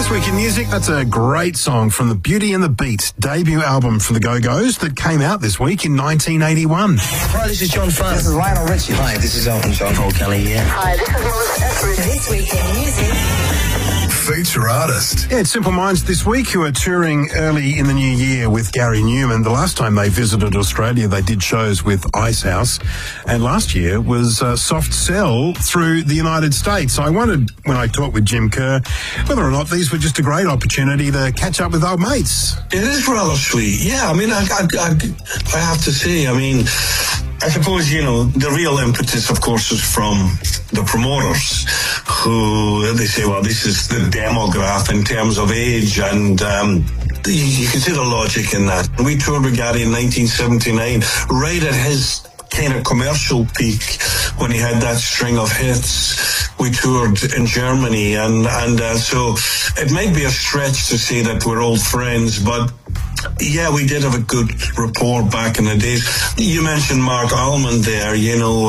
This Week in Music, that's a great song from the Beauty and the Beat debut album from the Go-Go's that came out this week in 1981. Hi, this is John Farr. This is Lionel Richie. Hi, this is Elton John. Paul Kelly here. Hi, this is Melissa Etheridge. This Week in Music. Feature artist. Yeah, it's Simple Minds this week, who are touring early in the new year with Gary Newman. The last time they visited Australia, they did shows with Icehouse, and last year was Soft Cell through the United States. I wondered, when I talked with Jim Kerr, whether or not these were just a great opportunity to catch up with old mates. It is rather sweet. Yeah, I mean, I have to say, I mean, I suppose, you know, the real impetus, of course, is from the promoters, who, they say, well, this is the demograph in terms of age, and you can see the logic in that. We toured with Gary in 1979, right at his kind of commercial peak, when he had that string of hits. We toured in Germany, and so it might be a stretch to say that we're old friends, but yeah, we did have a good rapport back in the days. You mentioned Mark Almond there, you know,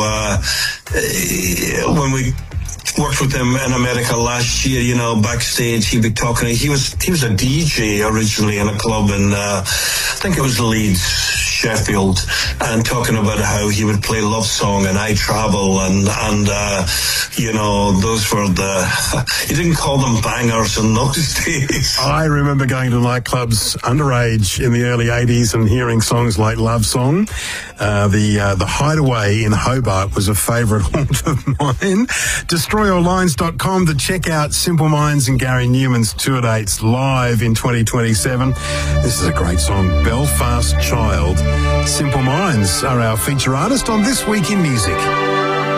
when we worked with him in America last year, you know, backstage, he'd be talking. He was a DJ originally in a club in, I think it was Leeds, Sheffield, and talking about how he would play Love Song and I Travel, and you know, those were he didn't call them bangers in those days. I remember going to nightclubs underage in the early 80s and hearing songs like Love Song. The Hideaway in Hobart was a favourite haunt of mine. DestroyAllLines.com to check out Simple Minds and Gary Newman's tour dates live in 2027. This is a great song, Belfast Child. Simple Minds are our feature artist on This Week in Music.